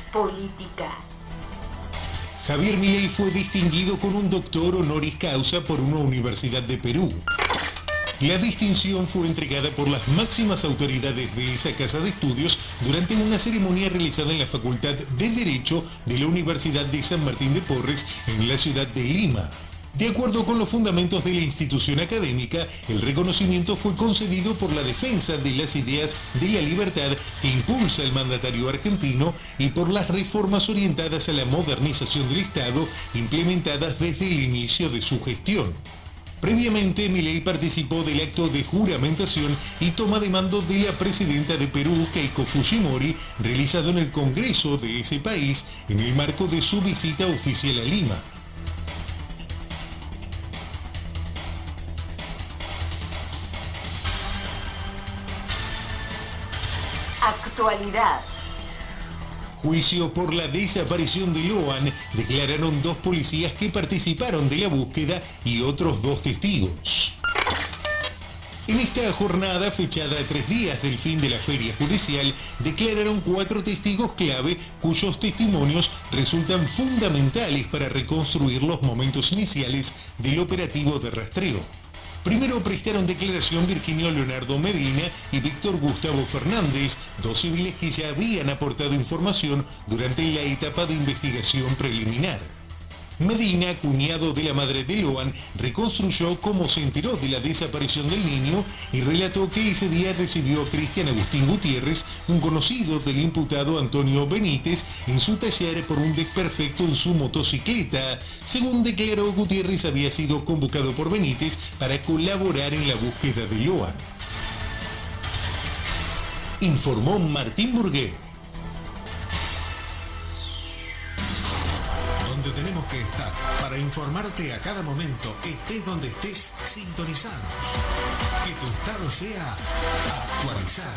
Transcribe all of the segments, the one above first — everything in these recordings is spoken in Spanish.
política. Javier Milei fue distinguido con un doctor honoris causa por una universidad de Perú. La distinción fue entregada por las máximas autoridades de esa casa de estudios durante una ceremonia realizada en la Facultad de Derecho de la Universidad de San Martín de Porres en la ciudad de Lima. De acuerdo con los fundamentos de la institución académica, el reconocimiento fue concedido por la defensa de las ideas de la libertad que impulsa el mandatario argentino y por las reformas orientadas a la modernización del Estado implementadas desde el inicio de su gestión. Previamente, Milei participó del acto de juramentación y toma de mando de la presidenta de Perú, Keiko Fujimori, realizado en el Congreso de ese país en el marco de su visita oficial a Lima. Actualidad. Juicio por la desaparición de Loan, declararon 2 policías que participaron de la búsqueda y otros 2 testigos. En esta jornada, fechada a 3 días del fin de la feria judicial, declararon 4 testigos clave cuyos testimonios resultan fundamentales para reconstruir los momentos iniciales del operativo de rastreo. Primero prestaron declaración Virginio Leonardo Medina y Víctor Gustavo Fernández, 2 civiles que ya habían aportado información durante la etapa de investigación preliminar. Medina, cuñado de la madre de Loan, reconstruyó cómo se enteró de la desaparición del niño y relató que ese día recibió a Cristian Agustín Gutiérrez, un conocido del imputado Antonio Benítez, en su taller por un desperfecto en su motocicleta. Según declaró, Gutiérrez había sido convocado por Benítez para colaborar en la búsqueda de Loan. Informó Martín Burgué. Donde tenemos que estar para informarte a cada momento, estés donde estés, sintonizados. Que tu estado sea actualizado.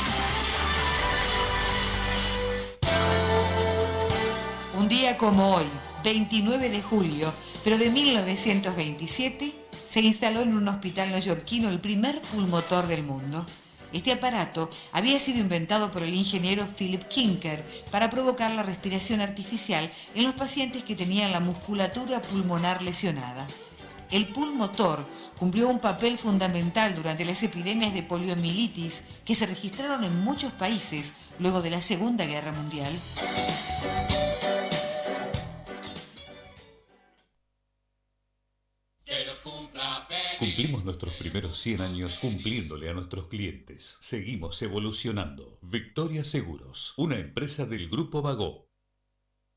Un día como hoy, 29 de julio, pero de 1927, se instaló en un hospital neoyorquino el primer pulmotor del mundo. Este aparato había sido inventado por el ingeniero Philip Kinker para provocar la respiración artificial en los pacientes que tenían la musculatura pulmonar lesionada. El pulmotor cumplió un papel fundamental durante las epidemias de poliomielitis que se registraron en muchos países luego de la Segunda Guerra Mundial. Cumplimos nuestros primeros 100 años cumpliéndole a nuestros clientes. Seguimos evolucionando. Victoria Seguros, una empresa del Grupo Bagó.